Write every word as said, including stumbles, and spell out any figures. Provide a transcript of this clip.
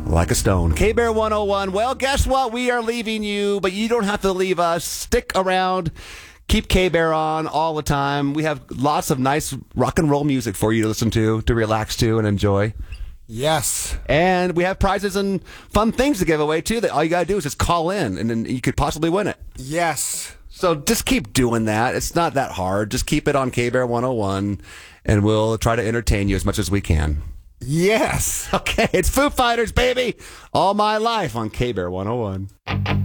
Like a stone. K-Bear one oh one. Well, guess what? We are leaving you, but you don't have to leave us. Stick around. Keep K-Bear on all the time. We have lots of nice rock and roll music for you to listen to, to relax to and enjoy. Yes. And we have prizes and fun things to give away, too, that all you got to do is just call in, and then you could possibly win it. Yes. So just keep doing that. It's not that hard. Just keep it on K-Bear one oh one, and we'll try to entertain you as much as we can. Yes. Okay, it's Foo Fighters, baby. All My Life on K-Bear one oh one.